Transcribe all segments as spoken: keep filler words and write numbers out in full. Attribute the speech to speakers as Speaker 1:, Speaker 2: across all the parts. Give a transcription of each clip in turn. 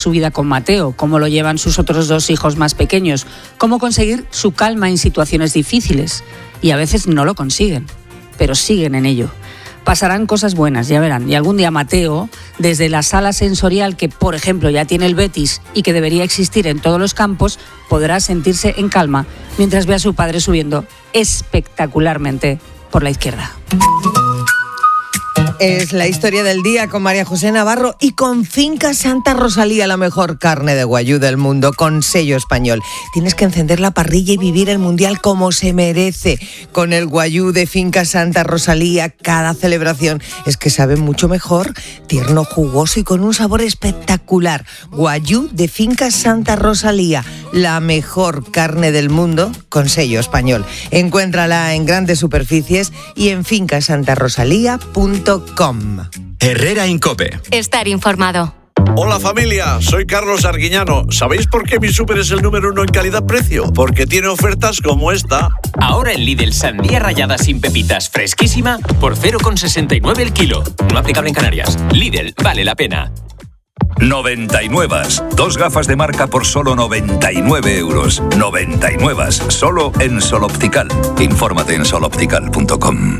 Speaker 1: su vida con Mateo, cómo lo llevan sus otros dos hijos más pequeños, cómo conseguir su calma en situaciones difíciles. Y a veces no lo consiguen, pero siguen en ello. Pasarán cosas buenas, ya verán. Y algún día Mateo, desde la sala sensorial que, por ejemplo, ya tiene el Betis y que debería existir en todos los campos, podrá sentirse en calma mientras ve a su padre subiendo espectacularmente por la izquierda.
Speaker 2: Es la historia del día con María José Navarro y con Finca Santa Rosalía, la mejor carne de guayú del mundo, con sello español. Tienes que encender la parrilla y vivir el Mundial como se merece. Con el guayú de Finca Santa Rosalía, cada celebración es que sabe mucho mejor, tierno, jugoso y con un sabor espectacular. Guayú de Finca Santa Rosalía, la mejor carne del mundo, con sello español. Encuéntrala en grandes superficies y en finca santa rosalía punto com.
Speaker 3: Herrera Incope.
Speaker 4: Estar informado.
Speaker 5: Hola familia, soy Carlos Arguiñano. ¿Sabéis por qué mi súper es el número uno en calidad-precio? Porque tiene ofertas como esta.
Speaker 6: Ahora en Lidl, sandía rallada sin pepitas fresquísima por cero coma sesenta y nueve el kilo. No aplicable en Canarias. Lidl, vale la pena.
Speaker 7: noventa y nueve. Dos gafas de marca por solo noventa y nueve euros. noventa y nueve. Solo en Sol Optical. Infórmate en sol optical punto com.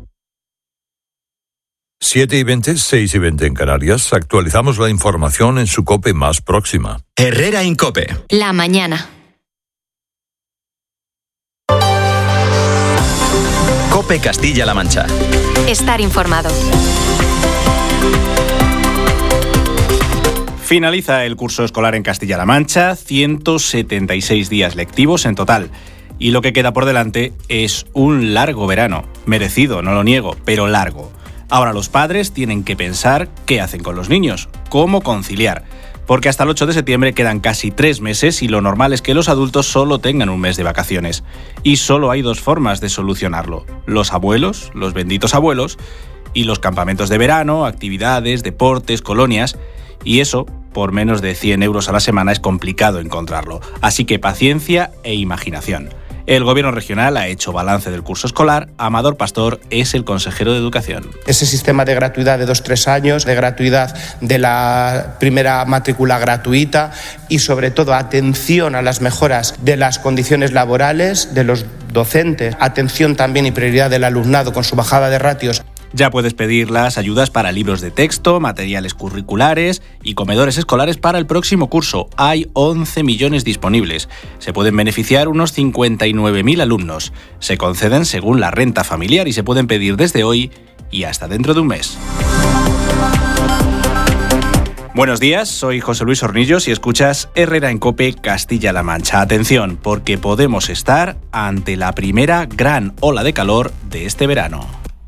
Speaker 8: siete y veinte, seis y veinte en Canarias. Actualizamos la información en su COPE más próxima.
Speaker 3: Herrera Incope.
Speaker 4: La mañana.
Speaker 3: COPE Castilla-La Mancha.
Speaker 4: Estar informado.
Speaker 9: Finaliza el curso escolar en Castilla-La Mancha, ciento setenta y seis días lectivos en total. Y lo que queda por delante es un largo verano. Merecido, no lo niego, pero largo. Ahora los padres tienen que pensar qué hacen con los niños, cómo conciliar. Porque hasta el ocho de septiembre quedan casi tres meses y lo normal es que los adultos solo tengan un mes de vacaciones. Y solo hay dos formas de solucionarlo. Los abuelos, los benditos abuelos, y los campamentos de verano, actividades, deportes, colonias. Y eso, por menos de cien euros a la semana, es complicado encontrarlo. Así que paciencia e imaginación. El Gobierno regional ha hecho balance del curso escolar. Amador Pastor es el consejero de Educación.
Speaker 10: Ese sistema de gratuidad de dos tres años, de gratuidad de la primera matrícula gratuita y sobre todo atención a las mejoras de las condiciones laborales de los docentes, atención también y prioridad del alumnado con su bajada de ratios.
Speaker 9: Ya puedes pedir las ayudas para libros de texto, materiales curriculares y comedores escolares para el próximo curso. Hay once millones disponibles. Se pueden beneficiar unos cincuenta y nueve mil alumnos. Se conceden según la renta familiar y se pueden pedir desde hoy y hasta dentro de un mes. Buenos días, soy José Luis Hornillos y escuchas Herrera en COPE Castilla-La Mancha. Atención, porque podemos estar ante la primera gran ola de calor de este verano.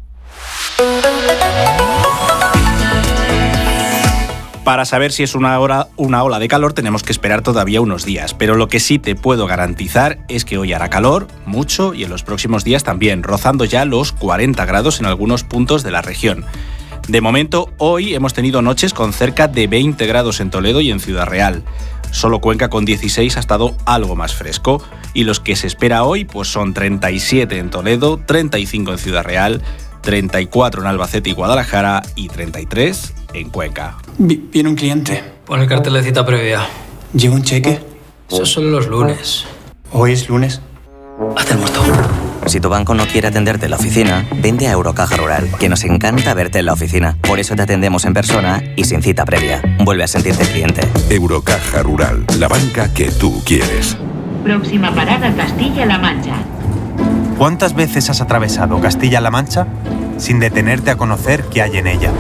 Speaker 9: Para saber si es una, hora, una ola de calor tenemos que esperar todavía unos días, pero lo que sí te puedo garantizar es que hoy hará calor, mucho, y en los próximos días también, rozando ya los cuarenta grados en algunos puntos de la región. De momento, hoy hemos tenido noches con cerca de veinte grados en Toledo y en Ciudad Real. Solo Cuenca con dieciséis ha estado algo más fresco, y los que se espera hoy pues son treinta y siete en Toledo, treinta y cinco en Ciudad Real, treinta y cuatro en Albacete y Guadalajara y treinta y tres en Cuenca.
Speaker 11: Viene un cliente.
Speaker 12: Pon el cartel de cita previa.
Speaker 11: ¿Lleva un cheque?
Speaker 12: Eso solo los lunes.
Speaker 11: ¿Hoy es lunes?
Speaker 12: Hazte el muerto.
Speaker 13: Si tu banco no quiere atenderte en la oficina, vente a Eurocaja Rural, que nos encanta verte en la oficina. Por eso te atendemos en persona y sin cita previa. Vuelve a sentirte cliente.
Speaker 14: Eurocaja Rural, la banca que tú quieres.
Speaker 15: Próxima parada Castilla-La Mancha.
Speaker 16: ¿Cuántas veces has atravesado Castilla-La Mancha sin detenerte a conocer qué hay en ella?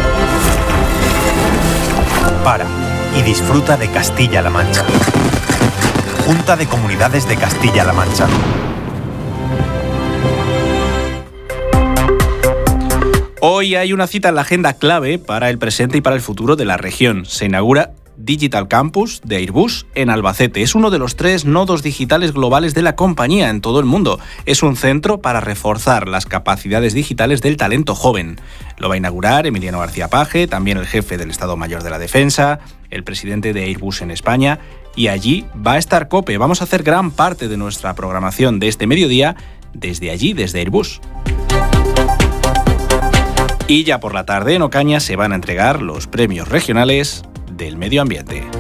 Speaker 16: Para y disfruta de Castilla-La Mancha. Junta de Comunidades de Castilla-La Mancha.
Speaker 9: Hoy hay una cita en la agenda clave para el presente y para el futuro de la región. Se inaugura Digital Campus de Airbus en Albacete. Es uno de los tres nodos digitales globales de la compañía en todo el mundo. Es un centro para reforzar las capacidades digitales del talento joven. Lo va a inaugurar Emiliano García Paje, también el jefe del Estado Mayor de la Defensa, el presidente de Airbus en España, y allí va a estar COPE. Vamos a hacer gran parte de nuestra programación de este mediodía desde allí, desde Airbus. Y ya por la tarde en Ocaña se van a entregar los premios regionales del medio ambiente.